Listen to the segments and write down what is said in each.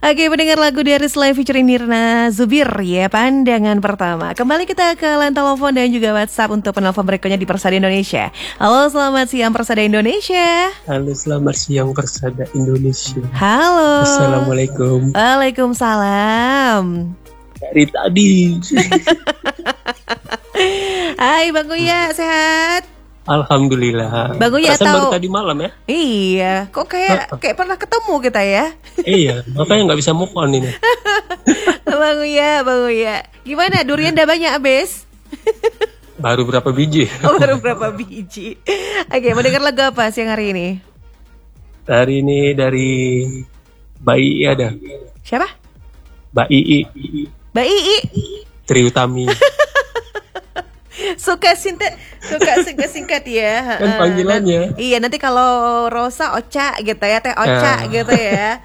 Oke, mendengar lagu dari Slay featuring Nirna Zubir ya, pandangan pertama. Kembali kita ke line telepon dan juga WhatsApp untuk penelpon berikutnya di Persada Indonesia. Halo, selamat siang Persada Indonesia. Halo, selamat siang Persada Indonesia. Halo. Assalamualaikum. Waalaikumsalam. Dari tadi. Hai Bang Uya, sehat? Alhamdulillah. Bang Uya Perasaan tahu baru tadi malam ya? Iya, kok kayak pernah ketemu kita ya? Iya, makanya nggak bisa move on ini. Bang Uya. Gimana, durian udah banyak abis? Baru berapa biji? Oh, baru berapa biji? Oke, mau denger lagu apa siang hari ini? Hari ini dari Mbak Ii ada. Siapa? Mbak Ii. Mbak Ii. Tri Utami. Suka singkat ya. Kan panggilannya. Iya, nanti kalau Rosa Ocha gitu ya, Teh Ocha gitu ya.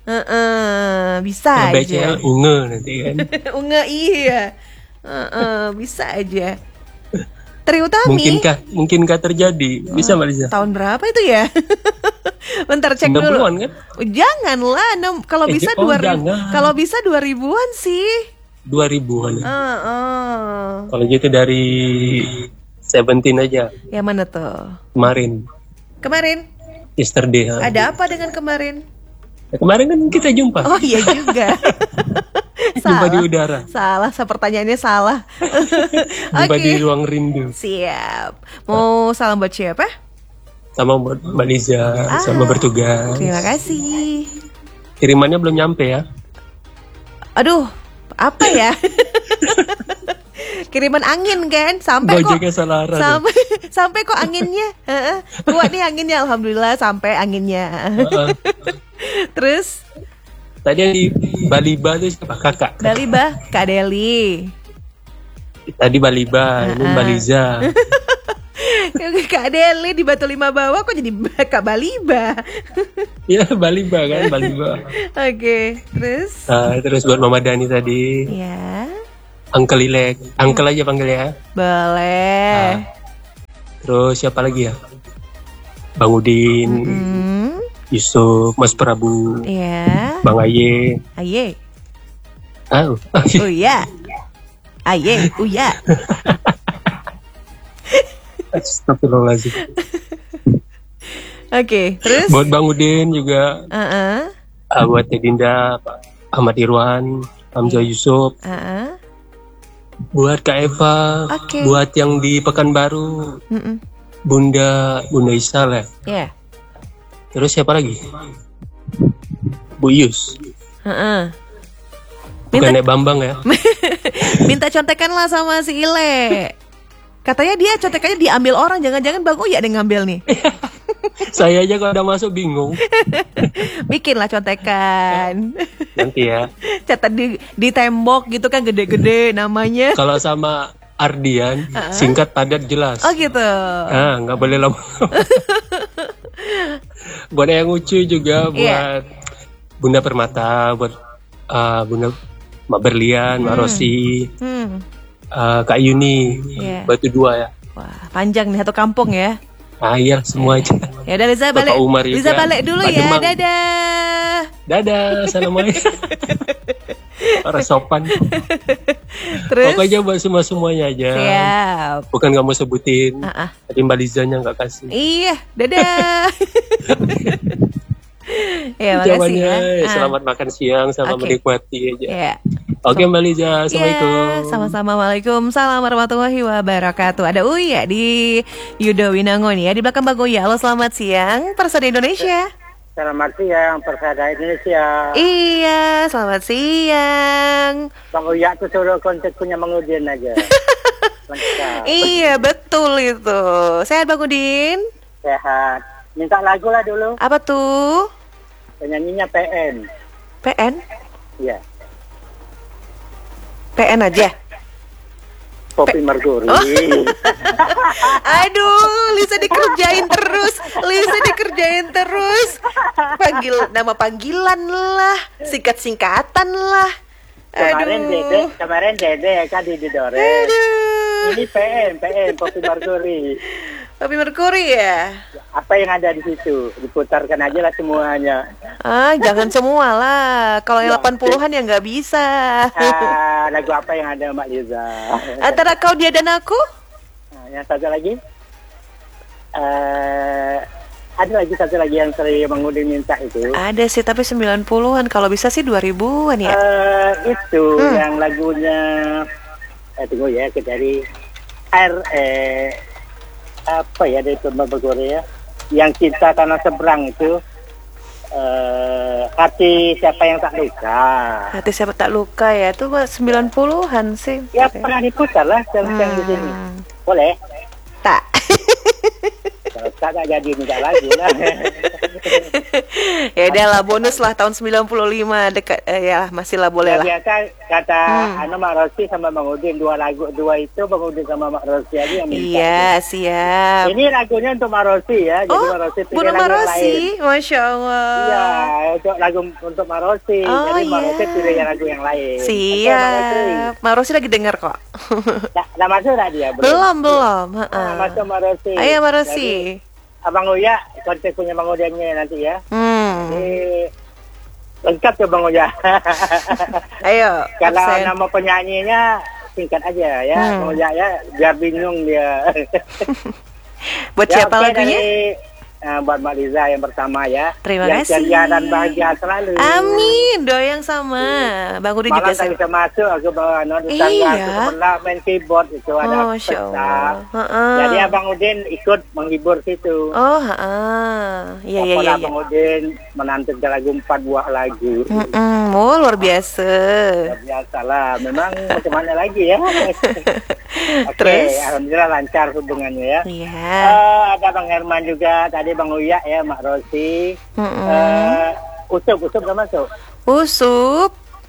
Bisa aja. Unge nanti kan. Unge iya. Bisa aja. Tri Utami. Mungkinkah terjadi? Bisa Mbak Liza? Tahun berapa itu ya? Bentar cek dulu. 90-an kan? Janganlah, kalau bisa 2000. Kalau bisa 2000-an sih. 2000-an. Kalau gitu dari Seventeen aja. Yang mana tuh? Kemarin? Yesterday. Ada apa dengan kemarin? Ya, kemarin kan kita jumpa. Oh iya juga. Jumpa di udara. Salah, pertanyaannya salah. Jumpa di ruang rindu. Siap. Mau salam buat siapa? Sama buat Mbak Liza, sama bertugas. Terima kasih. Kirimannya belum nyampe ya? Aduh, apa ya? Kiriman angin kan, sampai Gojeknya kok. salah arah. Sampai kok anginnya. Kuat nih anginnya, alhamdulillah sampai anginnya. Terus? Tadi yang di Baliba itu siapa? Kakak. Baliba, Kak Deli. Tadi Baliba, ini Mbak Liza. Kak Deli di Batu Lima Bawah kok jadi Kak Baliba? Iya, Baliba kan, Baliba. Oke, terus? Terus buat Mama Dani tadi. Ya. Uncle Ilek, Uncle aja panggil ya. Boleh. Terus siapa lagi ya? Bang Udin, Yusuf, Mas Prabu, Bang Aye. Uya. Aye, Uya. Astagfirullahaladzim. Oke, terus? Buat Bang Udin juga. Buat Teh Dinda, Ahmad Irwan, Hamzah Yusuf. Buat Kak Eva. Buat yang di Pekanbaru. Bunda Isal ya. Yeah. Terus siapa lagi? Bu Yus. Bukan Bambang ya. Minta contekan lah sama si Ile. Katanya dia contekannya diambil orang. Jangan-jangan Bang Uya yang ngambil nih. Saya aja kalau udah masuk bingung. Bikinlah contekan. Nanti ya. Catat di tembok gitu kan, gede-gede namanya. Kalau sama Ardian, singkat padat jelas. Oh gitu. Nggak boleh lama. Buat yang lucu juga, buat Bunda Permata, buat Bunda Mak Berlian, Mak Rosi, Kak Yuni, Batu Dua ya. Wah, panjang nih satu kampung ya. Iya, semua aja. Ya udah, Liza balik. Liza balik dulu ya. Dadah. Assalamualaikum. Orang sopan. Terus? Pokoknya buat semuanya aja. Siap. Bukan nggak mau sebutin. Tadi Mbak Lizanya nggak kasih. Iya, dadah. Ya, makasih ya. Selamat makan siang, selamat menikmati aja. Yeah. Oke Mbak Liza, Assalamualaikum. Sama-sama, Waalaikumsalam warahmatullahi wabarakatuh. Ada Uya di Yudo Winangun ya, di belakang Bang Uya. Halo, selamat siang Persada Indonesia. Selamat siang Persada Indonesia. Iya, selamat siang. Bang Uya tuh suruh kontak punya Bang Udin aja. Iya, betul itu. Sehat Bang Udin? Sehat. Minta lagu lah dulu. Apa tuh? Penyanyinya PN. PN? Iya. PN aja. Poppy Margori. Oh. Aduh, Lisa dikerjain terus. Nama panggilan lah, singkatan lah. Kemarin Dede kan di Dore. Ini PN Poppy Margori. Bobby Mercury ya. Apa yang ada di situ? Diputarkan aja lah semuanya. Jangan semua lah. Kalau yang 80-an ya nggak bisa. Lagu apa yang ada Mbak Liza? Antara Kau Dia dan Aku? Yang satu lagi? Ada lagi satu lagi yang sering Bang Udin minta itu. Ada sih, tapi 90-an. Kalau bisa sih 2000-an ya. Itu yang lagunya tunggu ya, kita dari apa ya dari Bobby Mercury ya. Yang Cinta Karena Seberang itu. Hati Siapa Yang Tak Luka. Hati Siapa Tak Luka ya. Itu 90-an sih. Ya pernah diputar lah yang di sini. Boleh? Tak. Kalau tak jadi minta lagu lah. Ya udah lah, bonus lah tahun 95 dekat ya masih lah boleh lah. Biasa kata Mak Rosi sama Bang Udin, dua itu Bang Udin sama Mak Rosi aja yang minta. Iya, siap. Ini lagunya untuk Mak Rosi ya. Jadi Mak Rosi pilih lagu Mak Rosi, lain. Masya Allah. Iya, untuk lagu untuk Mak Rosi. Jadi Mak Rosi pilih lagu yang lain. Siap. Mak Rosi lagi dengar kok. Dah masuk tak dia? Belum. Masuk Mak Rosi. Ayo Mak Rosi. Abang Uya, kontak punya Bang Udinnya nanti ya. Jadi lengkap tuh Bang Uya. Ayo. Kalau nama penyanyinya singkat aja ya, Bang Uya ya, biar bingung dia. Buat siapa lagunya? Buat Mbak Liza yang pertama ya. Terima yang kasih. Ceria dan bahagia selalu. Amin. Doa yang sama. Bang Udin juga tak bisa masuk, aku bawa tangga, aku sebelah main keyboard itu ada pesta. Jadi Abang Udin ikut menghibur situ. Iya. Abang Udin menantikan lagu 4 buah lagu. Luar biasa. Luar biasa lah. Memang macam mana lagi ya. Terus? Alhamdulillah lancar hubungannya ya. Iya. Ada Bang Herman juga, tadi Bang Uya ya, Mak Rosi. Usup dah masuk. Usup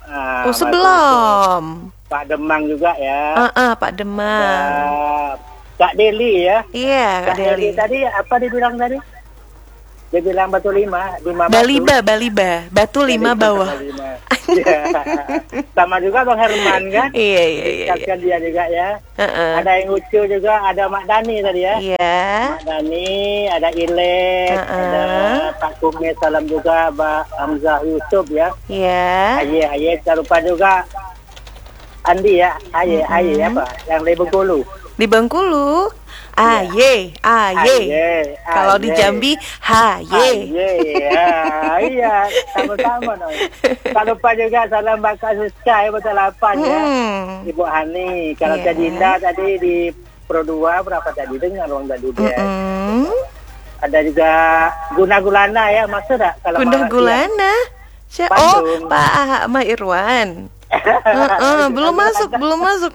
belum. Pak Demang juga ya. Pak Demang. Kak Deli ya. Iya, Kak Deli. Tadi apa dibilang tadi? Dia bilang batu 5 Baliba, batu 5 bawah. Ya. Sama juga Bang Herman kan? Iya. Kan dia juga ya. Ada yang lucu juga, ada Mak Dani tadi ya. Iya. Mak Dani, ada Ilek, ada Pak Kume, salam juga Mbak Hamzah Yusuf ya. Iya. Aye, tak lupa juga Andi ya. Aye apa? Yang di Bengkulu. Di Bengkulu. Aye. Kalau di Jambi, haye. Iya, sama-sama dong. Tak lupa juga salam Mbak Kasuska ya, betul 8 ya. Ibu Hani. Kalau Teh Dinda tadi di Pro 2 berapa tadi dengar orang tadi dia. Ada juga Guna Gulana ya, maksud tak? Guna Gulana. Pak Ahmad Irwan. Belum masuk.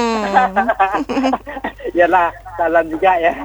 Yalah, salam juga ya.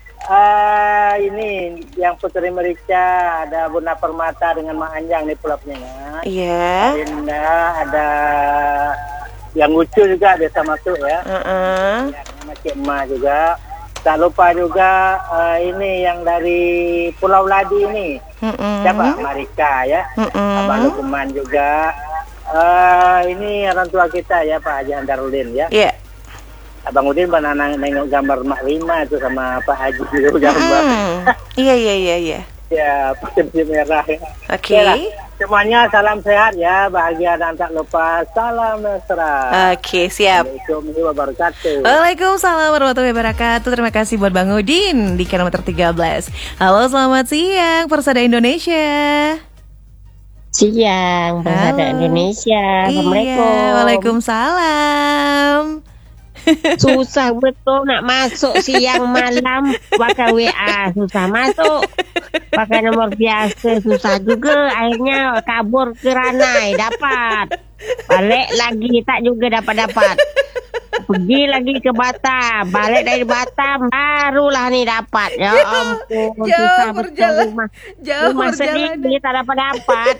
Ini yang Putri Merica, ada Bunda Permata dengan Mak Anjang nih pulapnya. Iya. Ada yang lucu juga biasa masuk ya. Nama Cik Emak juga. Tak lupa juga ini yang dari Pulau Ladi ini. Siapa? Marika ya. Abang Lukman juga. Ini orang tua kita ya, Pak Haji Andarudin ya. Iya. Abang Udin pernah nengok gambar Mak Lima itu sama Pak Haji itu gambar. Iya. Ya, putih merah ya. Oke. Semuanya salam sehat ya, bahagia dan tak lupa salam mesra. Oke, siap. Assalamualaikum warahmatullahi wabarakatuh. Waalaikumsalam warahmatullahi wabarakatuh. Terima kasih buat Bang Udin di kilometer 13. Halo, selamat siang Persada Indonesia. Siang, Persada Indonesia. Assalamualaikum. Iya, waalaikumsalam. Susah betul nak masuk siang malam pakai WA, susah masuk pakai nomor biasa, susah juga. Akhirnya kabur ke Ranai, dapat balik lagi tak juga dapat. Pergi lagi ke Batam, balik dari Batam barulah nih dapat. Ya ampun, susah betul rumah sendiri tak dapat.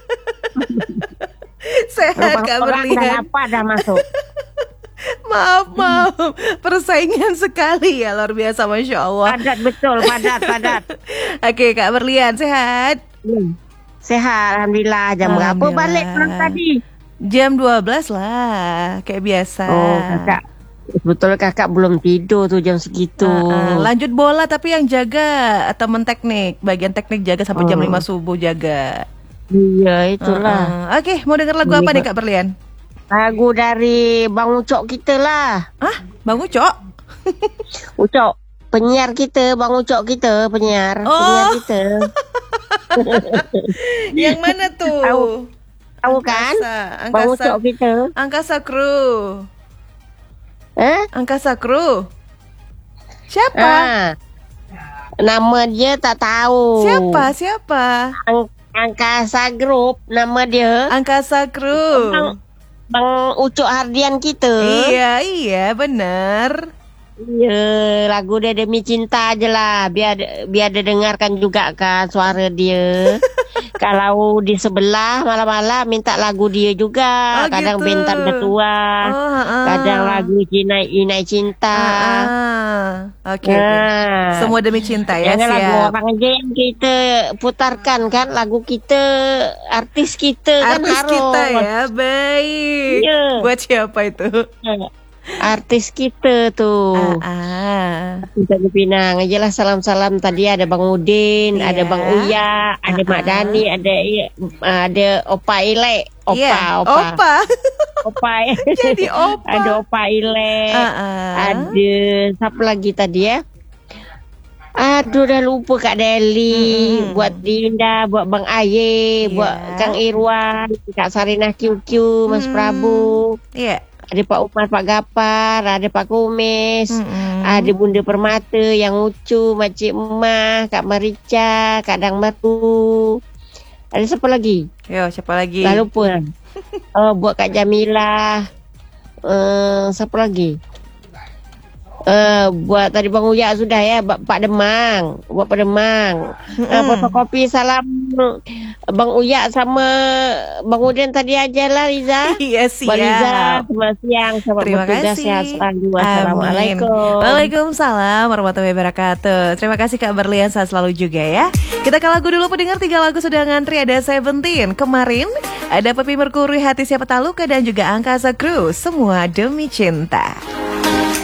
Sehat Kak Berlian. Dapat dah masuk. Maaf, persaingan sekali ya, luar biasa, Masya Allah. Padat betul, padat. Oke, Kak Berlian, sehat? Sehat, Alhamdulillah. Jam berapa balik pulang tadi? Jam 12 lah, kayak biasa. Oh, kakak. Betul kakak belum tidur tuh jam segitu. Lanjut bola tapi yang jaga temen teknik, bagian teknik jaga sampai jam 5 subuh jaga. Iya itulah. Oke, mau denger lagu apa nih Kak Berlian? Lagu dari Bang Ucok kita lah. Bang Ucok? Ucok, penyiar kita, Bang Ucok kita, penyiar kita. Yang mana tuh? Tahu kan? Bang Ucok kita. Angkasa Crew. Angkasa Crew. Siapa? Nama dia tak tahu. Siapa? Angkasa Group nama dia. Angkasa Crew. Bang Ucok Hardian kita. Iya benar. Iya, lagu dia Demi Cinta aja lah. Biar dia dengarkan juga kan suara dia. Kalau di sebelah malam-malam minta lagu dia juga. Kadang gitu. Bintang Tetua. Kadang lagu Inai Cinta. Oke. Semua demi cinta ya. Jangan lagu orang aja yang kita putarkan kan. Lagu kita, artis kita kan harus. Artis kita ya, baik. Buat siapa itu? Artis kita tuh. Kita di Pinang aja lah. Salam-salam tadi ada Bang Udin, ada Bang Uya, ada Mak Dani, ada Opa Ile. Opa. Jadi Opa. Ada Opa Ile. Ada siapa lagi tadi ya? Aduh dah lupa Kak Deli. Buat Dinda, buat Bang Aye, buat Kang Irwan, Kak Sarinah QQ, Mas Prabu. Ada Pak Umar, Pak Gapar, ada Pak Kumis, ada Bunda Permata, Yang Ucu, Makcik Emah, Kak Marica, Kak Dang Batu. Ada siapa lagi? Siapa lagi? Tak lupa. Buat Kak Jamilah. Siapa lagi? Buat tadi Bang Uya sudah ya. Pak Demang. Buat Pak Demang. Fotokopi salam Bang Uya sama Bang Udin tadi aja lah Riza. Iya siap. Bang Riza, selamat siang. Terima kasih. Sehat selalu. Assalamualaikum. Waalaikumsalam warahmatullahi wabarakatuh. Terima kasih Kak Berlian, sehat selalu juga ya. Kita ke lagu dulu, pendengar. 3 lagu sudah ngantri. Ada Seventeen kemarin, ada Pepi Merkuri, Hati Siapa Tak Luka, dan juga Angkasa Crew, Semua Demi Cinta.